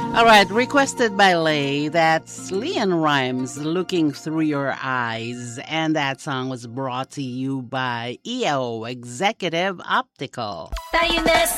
All right, requested by Lay. That's Leon Rhymes, Looking Through Your Eyes. And that song was brought to you by EO, Executive Optical. Tayo na